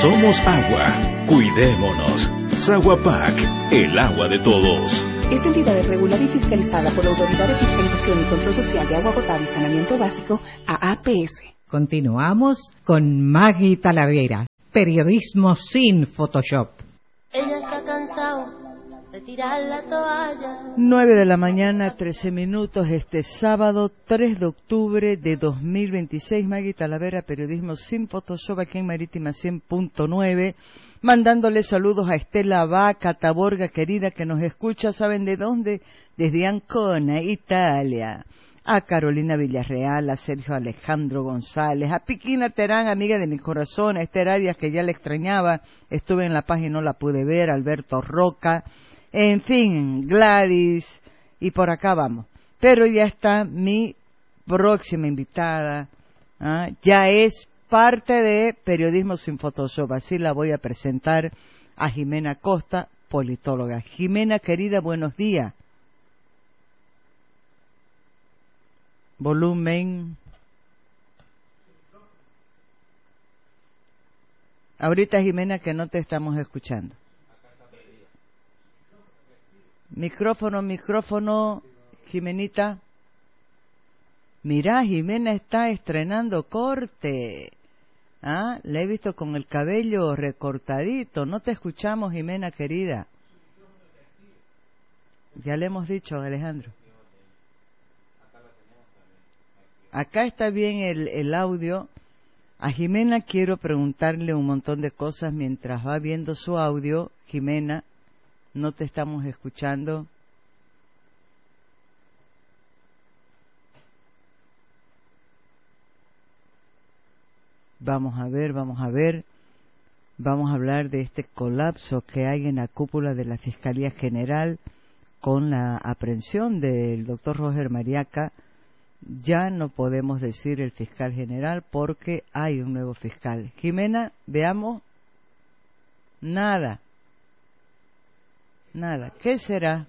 Somos agua. Cuidémonos. Saguapac, el agua de todos. Esta entidad es regulada y fiscalizada por la Autoridad de Fiscalización y Control Social de Agua Potable y Saneamiento Básico, AAPS. Continuamos con Maggie Talavera. Periodismo sin Photoshop. Ella está cansado de tirar la toalla. 9 de la mañana, 13 minutos, este sábado 3 de octubre de 2026. Maggie Talavera, Periodismo sin Photoshop, aquí en Marítima 100.9. Mandándole saludos a Estela Vaca, Taborga querida, que nos escucha, ¿saben de dónde? Desde Ancona, Italia. A Carolina Villarreal, a Sergio Alejandro González, a Piquina Terán, amiga de mi corazón, a Esther Arias, que ya la extrañaba, estuve en La Paz y no la pude ver, Alberto Roca, en fin, Gladys, y por acá vamos. Pero ya está mi próxima invitada, ya es parte de Periodismo sin Photoshop, así la voy a presentar a Jimena Costa, politóloga. Jimena, querida, buenos días. Volumen. Ahorita, Jimena, que no te estamos escuchando. Micrófono, Jimenita. Mirá, Jimena está estrenando corte. La he visto con el cabello recortadito. No te escuchamos, Jimena, querida. Ya le hemos dicho, Alejandro. Acá está bien el audio. A Jimena quiero preguntarle un montón de cosas mientras va viendo su audio. Jimena, no te estamos escuchando. Vamos a ver. Vamos a hablar de este colapso que hay en la cúpula de la Fiscalía General con la aprehensión del doctor Roger Mariaca. Ya no podemos decir el fiscal general porque hay un nuevo fiscal. Jimena, veamos. Nada. ¿Qué será?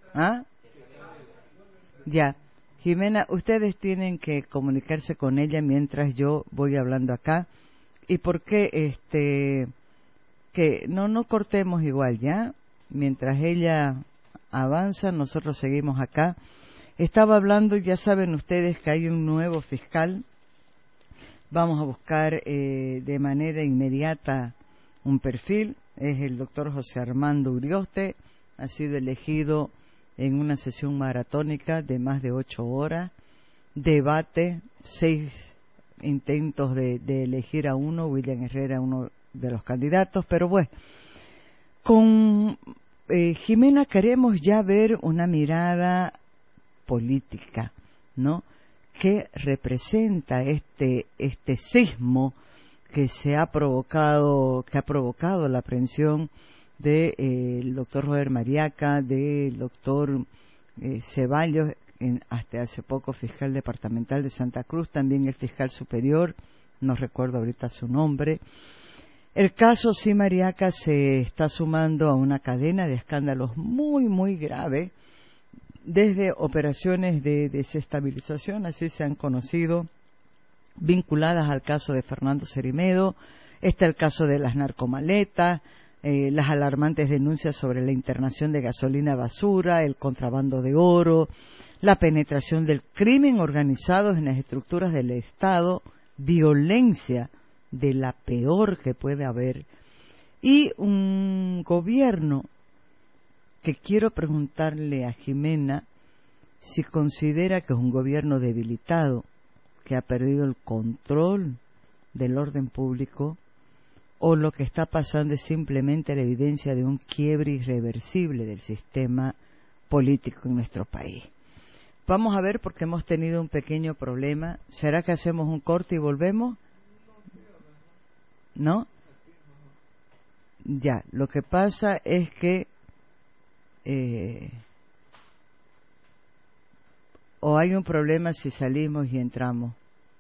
Ya. Jimena, ustedes tienen que comunicarse con ella mientras yo voy hablando acá. ¿Y por qué que no cortemos igual, ya? Mientras ella avanza, nosotros seguimos acá. Estaba hablando, ya saben ustedes que hay un nuevo fiscal. Vamos a buscar de manera inmediata un perfil. Es el doctor José Armando Urioste. Ha sido elegido en una sesión maratónica de más de 8 horas. Debate, 6 intentos de elegir a uno. William Herrera, uno de los candidatos. Pero bueno, con Jimena queremos ya ver una mirada política, ¿no? ¿Qué representa este sismo que ha provocado la aprehensión del doctor Roger Mariaca, del doctor Ceballos, hasta hace poco fiscal departamental de Santa Cruz, también el fiscal superior, no recuerdo ahorita su nombre? El caso sí, Mariaca se está sumando a una cadena de escándalos muy, muy grave, desde operaciones de desestabilización, así se han conocido, vinculadas al caso de Fernando Cerimedo. Está el caso de las narcomaletas, las alarmantes denuncias sobre la internación de gasolina basura, el contrabando de oro, la penetración del crimen organizado en las estructuras del Estado, violencia de la peor que puede haber, y un gobierno que quiero preguntarle a Jimena si considera que es un gobierno debilitado, que ha perdido el control del orden público, o lo que está pasando es simplemente la evidencia de un quiebre irreversible del sistema político en nuestro país. Vamos a ver, porque hemos tenido un pequeño problema. ¿Será que hacemos un corte y volvemos? ¿No? Ya, lo que pasa es que o hay un problema si salimos y entramos.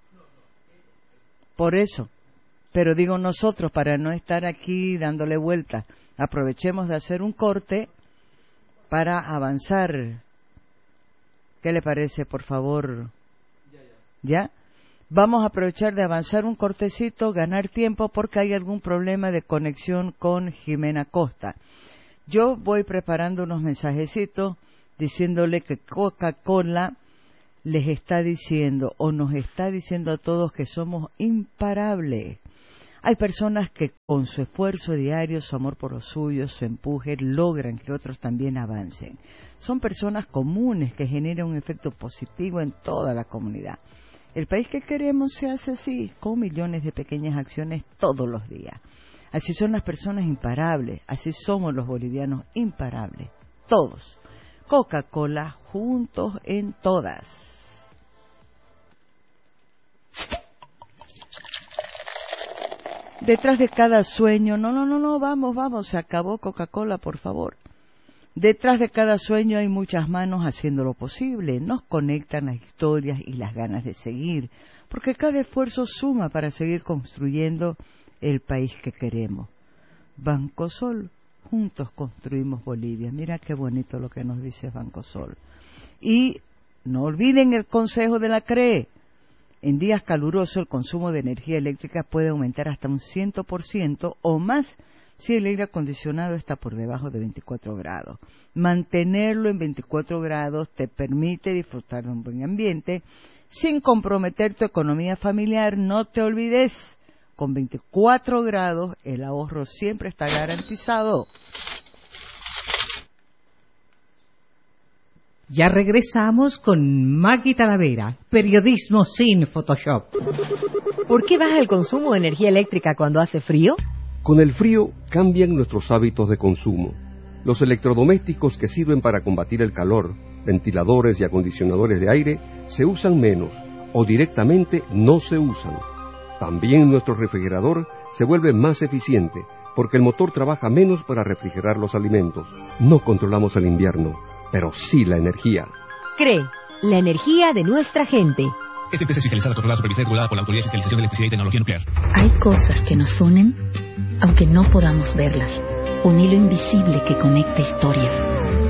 Por eso, pero digo nosotros, para no estar aquí dándole vuelta, aprovechemos de hacer un corte para avanzar. ¿Qué le parece, por favor? ¿Ya? Vamos a aprovechar de avanzar un cortecito, ganar tiempo, porque hay algún problema de conexión con Jimena Costa. Yo voy preparando unos mensajecitos diciéndole que Coca-Cola les está diciendo o nos está diciendo a todos que somos imparables. Hay personas que con su esfuerzo diario, su amor por los suyos, su empuje, logran que otros también avancen. Son personas comunes que generan un efecto positivo en toda la comunidad. El país que queremos se hace así, con millones de pequeñas acciones todos los días. Así son las personas imparables, así somos los bolivianos imparables, todos. Coca-Cola, juntos en todas. Detrás de cada sueño, no, vamos, se acabó Coca-Cola, por favor. Detrás de cada sueño hay muchas manos haciendo lo posible, nos conectan las historias y las ganas de seguir, porque cada esfuerzo suma para seguir construyendo el país que queremos. Bancosol, juntos construimos Bolivia. Mira qué bonito lo que nos dice Bancosol. Y no olviden el consejo de la CRE. En días calurosos el consumo de energía eléctrica puede aumentar hasta un 100% o más si el aire acondicionado está por debajo de 24 grados. Mantenerlo en 24 grados te permite disfrutar de un buen ambiente sin comprometer tu economía familiar. No te olvides, con 24 grados el ahorro siempre está garantizado. Ya regresamos con Maggie Talavera, periodismo sin Photoshop. ¿Por qué baja el consumo de energía eléctrica cuando hace frío? Con el frío cambian nuestros hábitos de consumo. Los electrodomésticos que sirven para combatir el calor, ventiladores y acondicionadores de aire, se usan menos o directamente no se usan. También nuestro refrigerador se vuelve más eficiente porque el motor trabaja menos para refrigerar los alimentos. No controlamos el invierno, pero sí la energía. CRE, la energía de nuestra gente. Esta empresa es fiscalizada, controlada, supervisada y regulada por la Autoridad de Fiscalización de Electricidad y Tecnología Nuclear. Hay cosas que nos unen, aunque no podamos verlas. Un hilo invisible que conecta historias.